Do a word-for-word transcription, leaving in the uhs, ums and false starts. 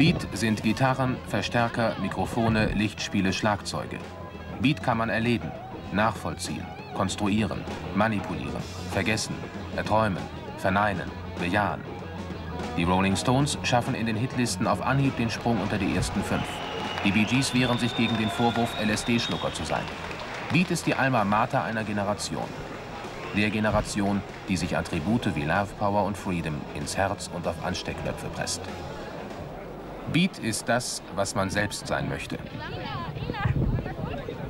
Beat sind Gitarren, Verstärker, Mikrofone, Lichtspiele, Schlagzeuge. Beat kann man erleben, nachvollziehen, konstruieren, manipulieren, vergessen, erträumen, verneinen, bejahen. Die Rolling Stones schaffen in den Hitlisten auf Anhieb den Sprung unter die ersten fünf. Die Bee Gees wehren sich gegen den Vorwurf, L S D-Schlucker zu sein. Beat ist die Alma Mater einer Generation. Der Generation, die sich Attribute wie Love, Power und Freedom ins Herz und auf Ansteckknöpfe presst. Beat ist das, was man selbst sein möchte.